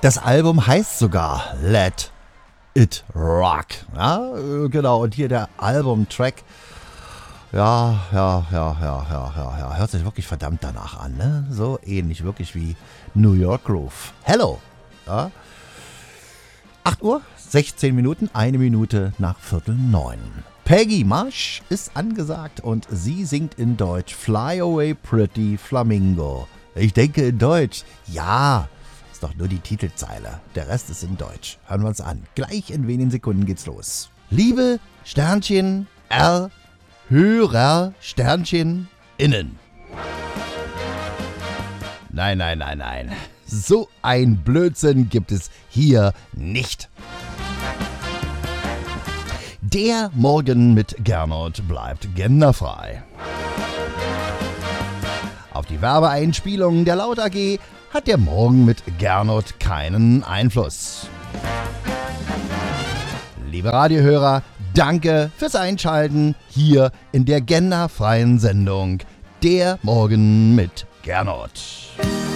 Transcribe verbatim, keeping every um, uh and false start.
Das Album heißt sogar Let It Rock. Ja, genau. Und hier der Albumtrack. Ja, ja, ja, ja, ja, ja, ja. Hört sich wirklich verdammt danach an, ne? So ähnlich, wirklich wie New York Groove. Hello. Ja. acht Uhr, sechzehn Minuten, eine Minute nach Viertel neun. Peggy Marsh ist angesagt und sie singt in Deutsch Fly Away Pretty Flamingo. Ich denke in Deutsch. Ja, ist doch nur die Titelzeile. Der Rest ist in Deutsch. Hören wir uns an. Gleich in wenigen Sekunden geht's los. Liebe Sternchen R Hörer Sternchen innen. Nein, nein, nein, nein. So ein Blödsinn gibt es hier nicht. Der Morgen mit Gernot bleibt genderfrei. Auf die Werbeeinspielungen der Laut A G hat der Morgen mit Gernot keinen Einfluss. Liebe Radiohörer, danke fürs Einschalten hier in der genderfreien Sendung Der Morgen mit Gernot.